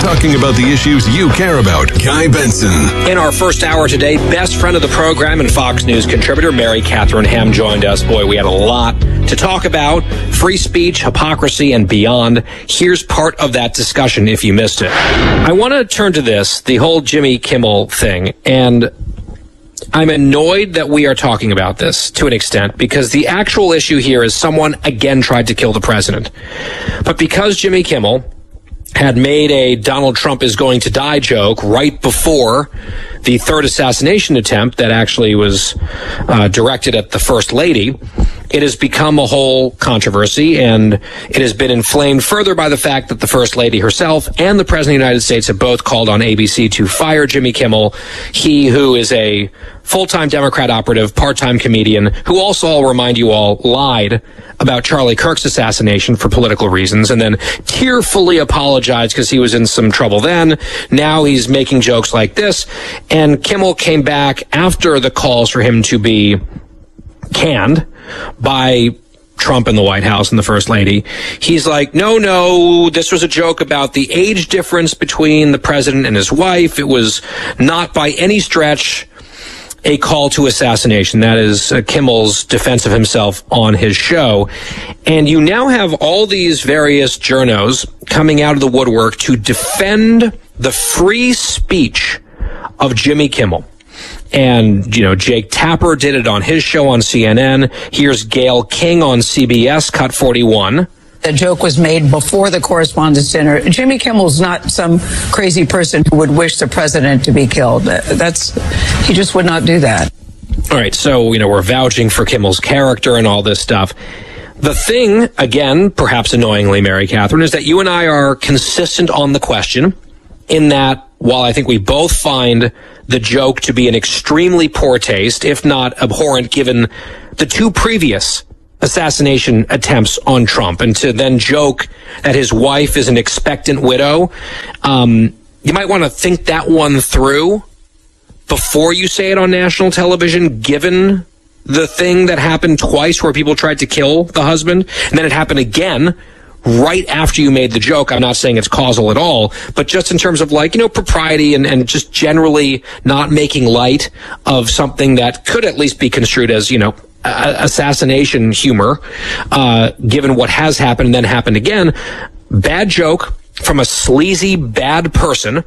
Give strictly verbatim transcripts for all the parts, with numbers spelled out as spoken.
talking about the issues you care about. Guy Benson. In our first hour today, best friend of the program and Fox News contributor Mary Catherine Ham joined us. Boy, we had a lot to talk about. Free speech, hypocrisy, and beyond. Here's part of that discussion if you missed it. I want to turn to this, the whole Jimmy Kimmel thing, and I'm annoyed that we are talking about this to an extent because the actual issue here is someone again tried to kill the president. But because Jimmy Kimmel had made a Donald Trump is going to die joke right before the third assassination attempt that actually was uh, directed at the First Lady, it has become a whole controversy, and it has been inflamed further by the fact that the First Lady herself and the President of the United States have both called on A B C to fire Jimmy Kimmel, he who is a full-time Democrat operative, part-time comedian, who also, I'll remind you all, lied about Charlie Kirk's assassination for political reasons and then tearfully apologized because he was in some trouble then. Now he's making jokes like this. And Kimmel came back after the calls for him to be canned by Trump and the White House and the First Lady. He's like, no, no, this was a joke about the age difference between the president and his wife. It was not by any stretch a call to assassination. That is uh, Kimmel's defense of himself on his show. And you now have all these various journos coming out of the woodwork to defend the free speech of Jimmy Kimmel. And, you know, Jake Tapper did it on his show on C N N. Here's Gayle King on C B S, Cut forty-one. The joke was made before the Correspondents' Dinner. Jimmy Kimmel's not some crazy person who would wish the president to be killed. That's, he just would not do that. All right, so, you know, we're vouching for Kimmel's character and all this stuff. The thing, again, perhaps annoyingly, Mary Catherine, is that you and I are consistent on the question in that while I think we both find the joke to be an extremely poor taste, if not abhorrent, given the two previous assassination attempts on Trump, and to then joke that his wife is an expectant widow, um, you might want to think that one through before you say it on national television, given the thing that happened twice where people tried to kill the husband, and then it happened again right after you made the joke. I'm not saying it's causal at all, but just in terms of, like, you know, propriety and, and just generally not making light of something that could at least be construed as, you know, assassination humor, uh, given what has happened and then happened again. Bad joke from a sleazy, bad person.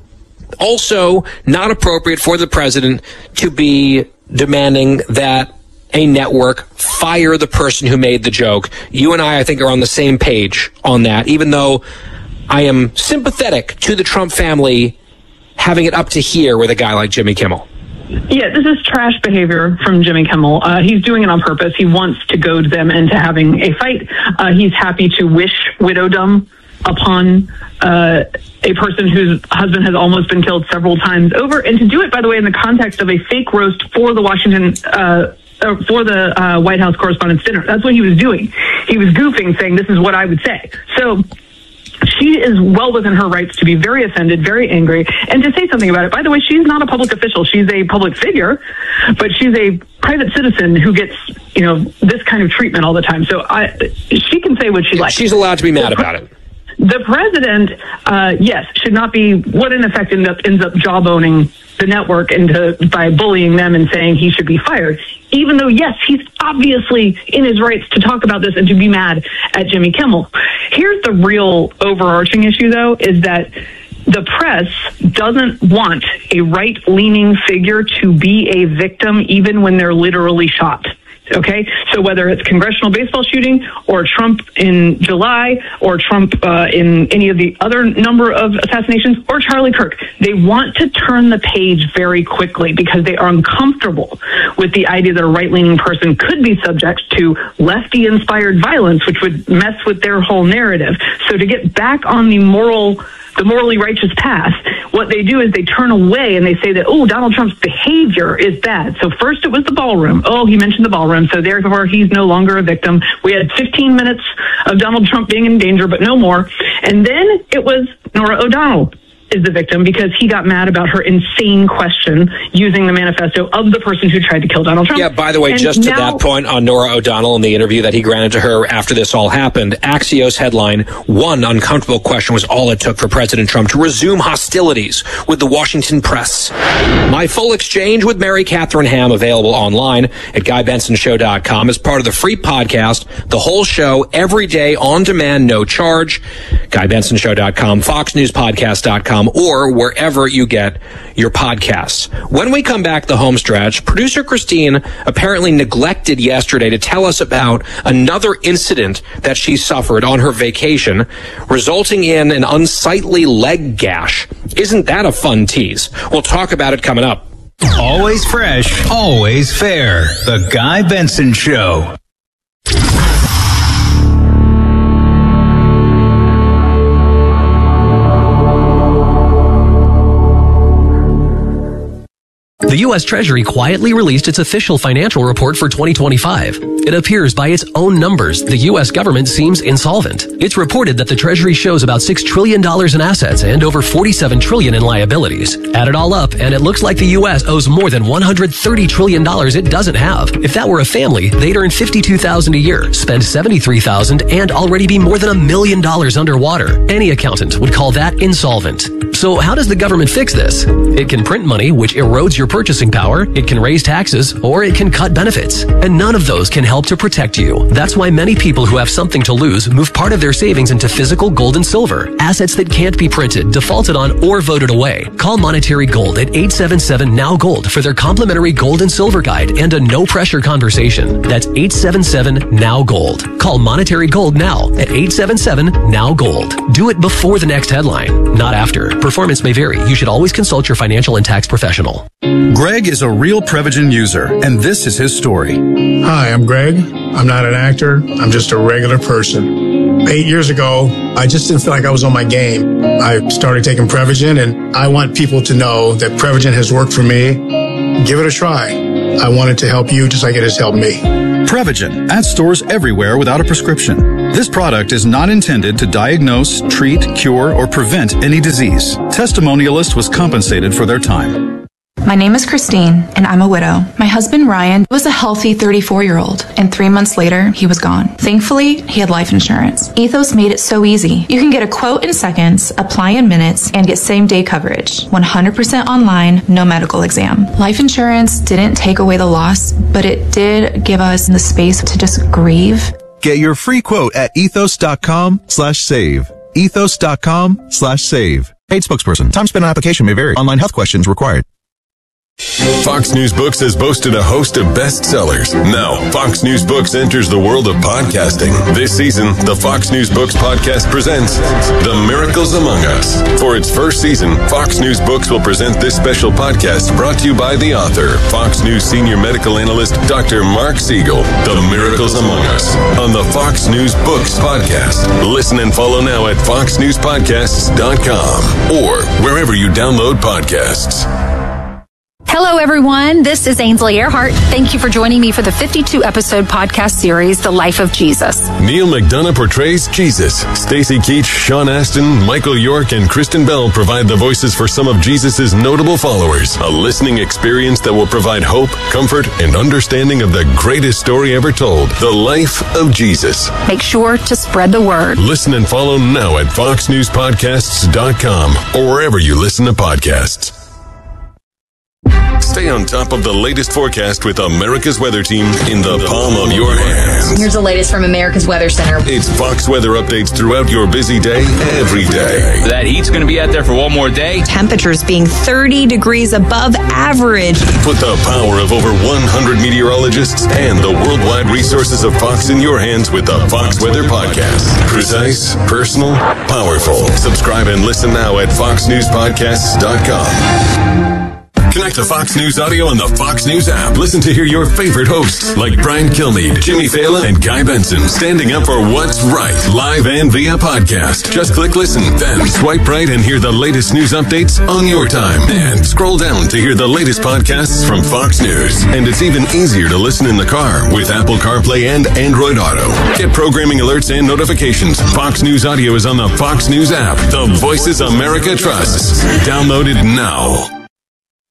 Also, not appropriate for the president to be demanding that a network fire the person who made the joke. You and I, I think, are on the same page on that, even though I am sympathetic to the Trump family having it up to here with a guy like Jimmy Kimmel. Yeah, this is trash behavior from Jimmy Kimmel. Uh, he's doing it on purpose. He wants to goad them into having a fight. Uh, he's happy to wish widowdom upon uh, a person whose husband has almost been killed several times over, and to do it, by the way, in the context of a fake roast for the Washington uh, uh, for the uh, White House Correspondents' Dinner. That's what he was doing. He was goofing, saying, this is what I would say. So she is well within her rights to be very offended, very angry, and to say something about it. By the way, she's not a public official. She's a public figure, but she's a private citizen who gets, you know, this kind of treatment all the time. So I, she can say what she likes. She's allowed to be mad about it. The president, uh, yes, should not be what in effect ends up, ends up jawboning the network into by bullying them and saying he should be fired. Even though, yes, he's obviously in his rights to talk about this and to be mad at Jimmy Kimmel. Here's the real overarching issue, though, is that the press doesn't want a right-leaning figure to be a victim even when they're literally shot. Okay, so whether it's congressional baseball shooting or Trump in July or Trump uh, in any of the other number of assassinations or Charlie Kirk, they want to turn the page very quickly because they are uncomfortable with the idea that a right-leaning person could be subject to lefty-inspired violence, which would mess with their whole narrative. So to get back on the moral the morally righteous path, what they do is they turn away and they say that, oh, Donald Trump's behavior is bad. So first it was the ballroom. Oh, he mentioned the ballroom, so therefore he's no longer a victim. We had fifteen minutes of Donald Trump being in danger, but no more. And then it was Norah O'Donnell. is the victim because he got mad about her insane question using the manifesto of the person who tried to kill Donald Trump. Yeah, by the way, and just to now, that point on Norah O'Donnell and the interview that he granted to her after this all happened, Axios headline, one uncomfortable question was all it took for President Trump to resume hostilities with the Washington press. My full exchange with Mary Catherine Ham available online at guy benson show dot com as part of the free podcast, the whole show every day on demand, no charge, guy benson show dot com, fox news podcast dot com, or wherever you get your podcasts. When we come back the home stretch, producer Christine apparently neglected yesterday to tell us about another incident that she suffered on her vacation, resulting in an unsightly leg gash. Isn't that a fun tease? We'll talk about it coming up. Always fresh, always fair. The Guy Benson Show. The U S Treasury quietly released its official financial report for twenty twenty-five. It appears by its own numbers, the U S government seems insolvent. It's reported that the Treasury shows about six trillion dollars in assets and over forty-seven trillion dollars in liabilities. Add it all up, and it looks like the U S owes more than one hundred thirty trillion dollars it doesn't have. If that were a family, they'd earn fifty-two thousand dollars a year, spend seventy-three thousand dollars, and already be more than a million dollars underwater. Any accountant would call that insolvent. So how does the government fix this? It can print money, which erodes your purchasing power, it can raise taxes, or it can cut benefits. And none of those can help to protect you. That's why many people who have something to lose move part of their savings into physical gold and silver, assets that can't be printed, defaulted on, or voted away. Call Monetary Gold at eight seven seven N O W Gold for their complimentary gold and silver guide and a no-pressure conversation. That's eight seven seven N O W Gold. Call Monetary Gold now at eight seven seven N O W Gold. Do it before the next headline, not after. Performance may vary. You should always consult your financial and tax professional. Greg is a real Prevagen user, and this is his story. Hi, I'm Greg. I'm not an actor. I'm just a regular person. Eight years ago, I just didn't feel like I was on my game. I started taking Prevagen, and I want people to know that Prevagen has worked for me. Give it a try. I want it to help you just like it has helped me. Prevagen, at stores everywhere without a prescription. This product is not intended to diagnose, treat, cure, or prevent any disease. Testimonialist was compensated for their time. My name is Christine, and I'm a widow. My husband, Ryan, was a healthy thirty-four-year-old, and three months later, he was gone. Thankfully, he had life insurance. Ethos made it so easy. You can get a quote in seconds, apply in minutes, and get same-day coverage. one hundred percent online, no medical exam. Life insurance didn't take away the loss, but it did give us the space to just grieve. Get your free quote at ethos.com slash save. Ethos.com slash save. Paid spokesperson. Time spent on application may vary. Online health questions required. Fox News Books has boasted a host of bestsellers. Now, Fox News Books enters the world of podcasting. This season, the Fox News Books podcast presents The Miracles Among Us. For its first season, Fox News Books will present this special podcast brought to you by the author, Fox News senior medical analyst, Doctor Mark Siegel. The Miracles Among Us on the Fox News Books podcast. Listen and follow now at fox news podcasts dot com or wherever you download podcasts. Hello, everyone. This is Ainsley Earhart. Thank you for joining me for the fifty-two episode podcast series, The Life of Jesus. Neil McDonough portrays Jesus. Stacey Keach, Sean Astin, Michael York, and Kristen Bell provide the voices for some of Jesus' notable followers. A listening experience that will provide hope, comfort, and understanding of the greatest story ever told, The Life of Jesus. Make sure to spread the word. Listen and follow now at fox news podcasts dot com or wherever you listen to podcasts. Stay on top of the latest forecast with America's Weather Team in the palm of your hands. Here's the latest from America's Weather Center. It's Fox weather updates throughout your busy day, every day. That heat's going to be out there for one more day. Temperatures being thirty degrees above average. Put the power of over one hundred meteorologists and the worldwide resources of Fox in your hands with the Fox Weather Podcast. Precise, personal, powerful. Subscribe and listen now at fox news podcasts dot com. Connect to Fox News Audio on the Fox News app. Listen to hear your favorite hosts like Brian Kilmeade, Jimmy Fallon, and Guy Benson standing up for what's right, live and via podcast. Just click listen, then swipe right and hear the latest news updates on your time. And scroll down to hear the latest podcasts from Fox News. And it's even easier to listen in the car with Apple CarPlay and Android Auto. Get programming alerts and notifications. Fox News Audio is on the Fox News app. The voices America trusts. Download it now.